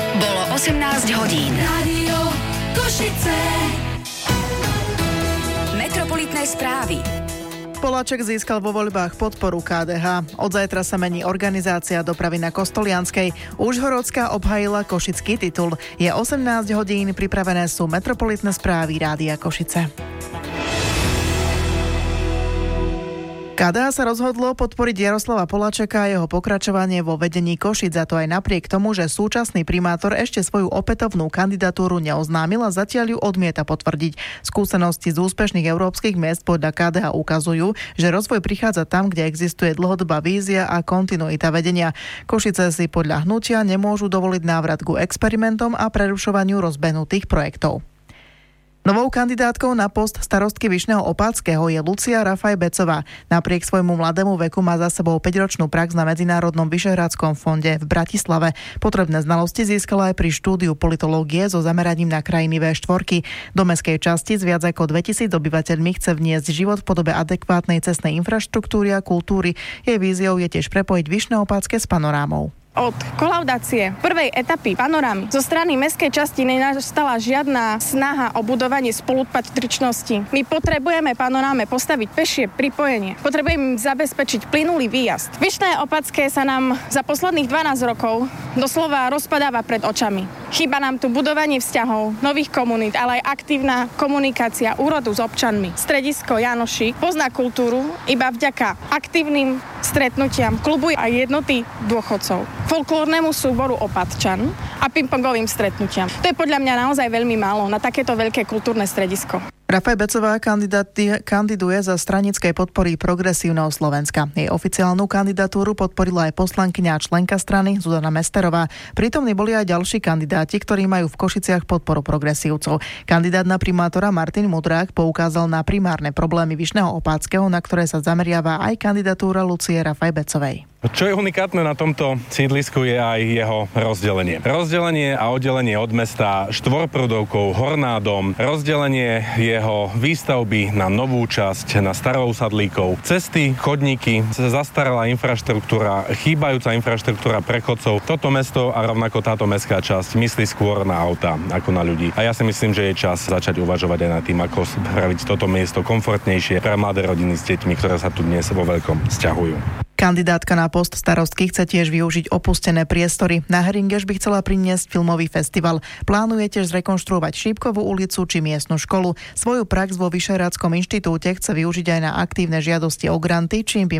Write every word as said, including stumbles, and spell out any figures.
Bolo osemnásť hodín. Rádio Košice. Metropolitné správy. Poláček získal vo voľbách podporu ká dé há. Od zajtra sa mení organizácia dopravy na Kostolianskej. Užhorodská obhajila košický titul. Je osemnásť hodín, pripravené sú metropolitné správy Rádia Košice. ká dé há sa rozhodlo podporiť Jaroslava Poláčeka a jeho pokračovanie vo vedení Košíc, a to aj napriek tomu, že súčasný primátor ešte svoju opätovnú kandidatúru neoznámil a zatiaľ ju odmieta potvrdiť. Skúsenosti z úspešných európskych miest podľa ká dé há ukazujú, že rozvoj prichádza tam, kde existuje dlhodobá vízia a kontinuita vedenia. Košice si podľa hnutia nemôžu dovoliť návrat ku experimentom a prerušovaniu rozbehnutých projektov. Novou kandidátkou na post starostky Vyšného Opátskeho je Lucia Rafaj-Becová. Napriek svojmu mladému veku má za sebou päťročnú prax na Medzinárodnom Vyšehradskom fonde v Bratislave. Potrebné znalosti získala aj pri štúdiu politológie so zameraním na krajiny vé štyri. Do mestskej časti s viac ako dvetisíc obyvateľmi chce vniesť život v podobe adekvátnej cestnej infraštruktúry a kultúry. Jej víziou je tiež prepojiť Vyšné Opátske s panorámou. Od kolaudácie prvej etapy panorámy zo strany mestskej časti nenastala žiadna snaha o budovanie spolupatričnosti. My potrebujeme panoráme postaviť pešie pripojenie. Potrebujeme zabezpečiť plynulý výjazd. Vyšné Opátske sa nám za posledných dvanásť rokov doslova rozpadáva pred očami. Chýba nám tu budovanie vzťahov, nových komunít, ale aj aktívna komunikácia úrodu s občanmi. Stredisko Janošík pozná kultúru iba vďaka aktívnym stretnutiam klubu a jednoty dôchodcov, folklórnemu súboru Opatčan a pingpongovým stretnutiam. To je podľa mňa naozaj veľmi málo na takéto veľké kultúrne stredisko. Rafaj-Becová kandiduje za stranickej podpory Progresívneho Slovenska. Jej oficiálnu kandidatúru podporila aj poslankyňa a členka strany Zuzana Mesterová. Prítomní boli aj ďalší kandidáti, ktorí majú v Košiciach podporu progresívcov. Kandidát na primátora Martin Mudrák poukázal na primárne problémy Vyšného Opátskeho, na ktoré sa zameriava aj kandidatúra Lucie Rafaj-Becovej. Čo je unikátne na tomto sídlisku je aj jeho rozdelenie. Rozdelenie a oddelenie od mesta štvorprúdovkou Hornádom, rozdelenie jeho výstavby na novú časť, na starousadlíkov, cesty, chodníky, zastaralá infraštruktúra, chýbajúca infraštruktúra pre chodcov. Toto mesto a rovnako táto mestská časť myslí skôr na auta ako na ľudí. A ja si myslím, že je čas začať uvažovať aj nad tým, ako spraviť toto miesto komfortnejšie pre mladé rodiny s deťmi, ktoré sa tu dnes vo veľkom sťahujú. Kandidátka na post starostky chce tiež využiť opustené priestory. Na Heringež by chcela priniesť filmový festival. Plánuje tiež zrekonštruovať Šípkovú ulicu či miestnu školu. Svoju prax vo Vyšehradskom inštitúte chce využiť aj na aktívne žiadosti o granty, čím by